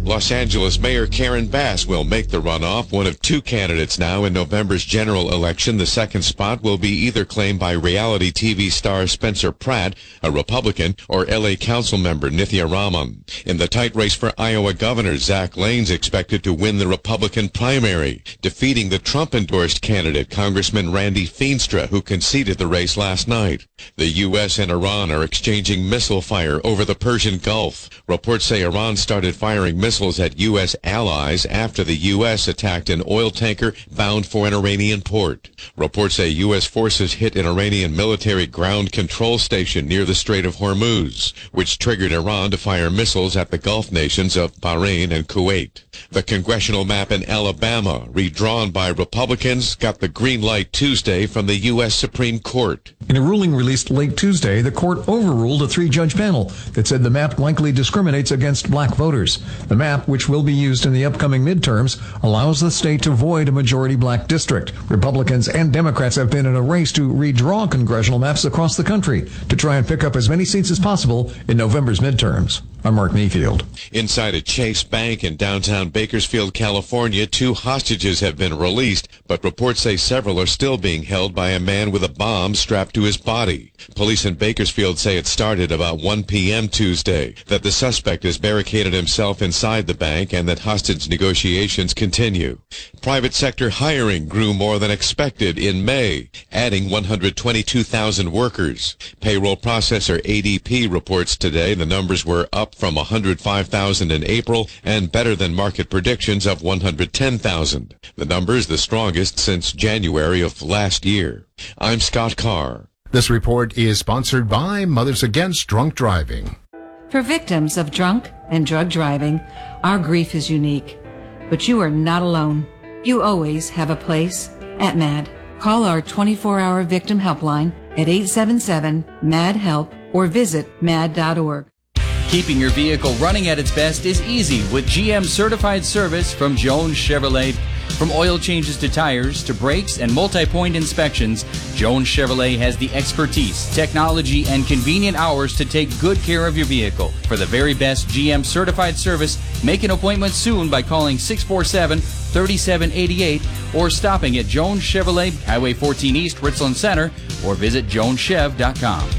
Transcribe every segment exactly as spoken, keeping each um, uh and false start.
Los Angeles Mayor Karen Bass will make the runoff, one of two candidates now in November's general election. The second spot will be either claimed by reality T V star Spencer Pratt, a Republican, or L A Council member Nithya Raman. In the tight race for Iowa Governor, Zach Lane's expected to win the Republican primary, defeating the Trump-endorsed candidate, Congressman Randy Feenstra, who conceded the race last night. The U S and Iran are exchanging missile fire over the Persian Gulf. Reports say Iran started firing missiles at U S allies after the U S attacked an oil tanker bound for an Iranian port. Reports say U S forces hit an Iranian military ground control station near the Strait of Hormuz, which triggered Iran to fire missiles at the Gulf nations of Bahrain and Kuwait. The congressional map in Alabama, redrawn by Republicans, got the green light Tuesday from the U S Supreme Court. In a ruling released late Tuesday, the court overruled a three-judge panel that said the map likely discriminates against black voters. The map, which will be used in the upcoming midterms, allows the state to void a majority black district. Republicans and Democrats have been in a race to redraw congressional maps across the country to try and pick up as many seats as possible in November's midterms. I'm Mark Mayfield. Inside a Chase Bank in downtown Bakersfield, California, two hostages have been released, but reports say several are still being held by a man with a bomb strapped to his body. Police in Bakersfield say it started about one p.m. Tuesday, that the suspect has barricaded himself inside the bank, and that hostage negotiations continue. Private sector hiring grew more than expected in May, adding one hundred twenty-two thousand workers. Payroll processor A D P reports today the numbers were up from one hundred five thousand in April and better than market predictions of one hundred ten thousand. The number is the strongest since January of last year. I'm Scott Carr. This report is sponsored by Mothers Against Drunk Driving. For victims of drunk and drug driving, our grief is unique. But you are not alone. You always have a place at MAD. Call our twenty-four hour victim helpline at eight seven seven, M A D, HELP or visit mad dot org. Keeping your vehicle running at its best is easy with G M certified service from Jones Chevrolet. From oil changes to tires to brakes and multi-point inspections, Jones Chevrolet has the expertise, technology, and convenient hours to take good care of your vehicle. For the very best G M certified service, make an appointment soon by calling six four seven, three seven eight eight or stopping at Jones Chevrolet, Highway fourteen East, Richland Center, or visit jones chev dot com.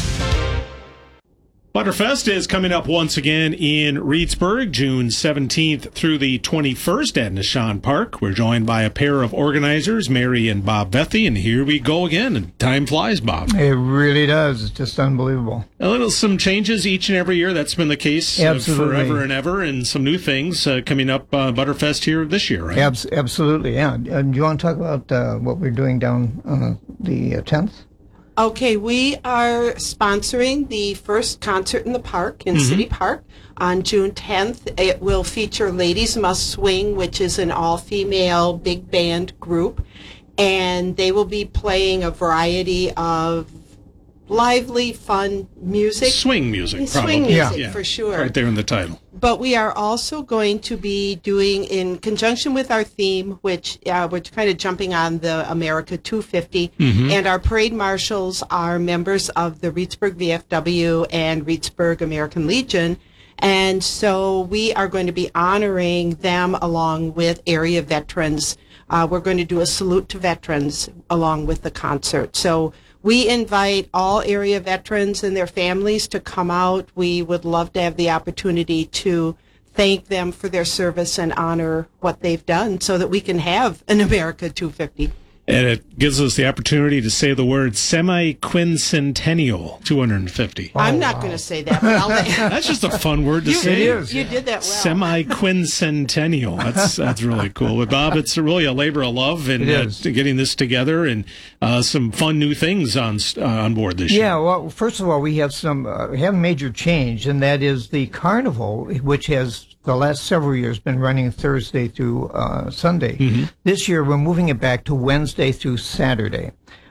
Butterfest is coming up once again in Reedsburg, June seventeenth through the twenty-first at Nishan Park. We're joined by a pair of organizers, Mary and Bob Vethy, and here we go again. And time flies, Bob. It really does. It's just unbelievable. A little some changes each and every year. That's been the case uh, forever and ever, and some new things uh, coming up uh, Butterfest here this year, right? Abs- absolutely, yeah. Uh, do you want to talk about uh, what we're doing down on the uh, tenth? Okay, we are sponsoring the first concert in the park, in mm-hmm. City Park, on June tenth. It will feature Ladies Must Swing, which is an all-female big band group, and they will be playing a variety of lively, fun music. Swing music, probably. Swing music, yeah. for sure. Right there in the title. But we are also going to be doing, in conjunction with our theme, which uh, we're kind of jumping on the America two fifty, mm-hmm. and our parade marshals are members of the Reedsburg V F W and Reedsburg American Legion, and so we are going to be honoring them along with area veterans. Uh, we're going to do a salute to veterans along with the concert. So we invite all area veterans and their families to come out. We would love to have the opportunity to thank them for their service and honor what they've done so that we can have an America two fifty. And it gives us the opportunity to say the word semi-quincentennial two hundred fifty. Oh, I'm not wow. going to say that, but I'll let you. That's just a fun word to you, say. It is. You did that well. Semi-quincentennial. That's that's really cool. But Bob, it's really a labor of love in uh, getting this together, and uh, some fun new things on uh, on board this yeah, year. Yeah, well, first of all, we have some uh, we have a major change, and that is the carnival, which has the last several years been running Thursday through uh, Sunday. Mm-hmm. This year, we're moving it back to Wednesday through Saturday.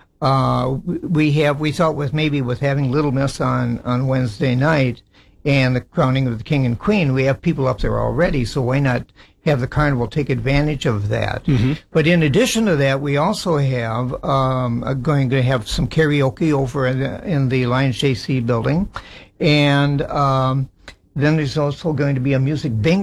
Uh, we have, we thought with maybe with having Little Miss on, on Wednesday night and the crowning of the King and Queen, we have people up there already, so why not have the carnival take advantage of that? Mm-hmm. But in addition to that, we also have um, going to have some karaoke over in the, in the Lions J C building, and um, then there's also going to be a music bingo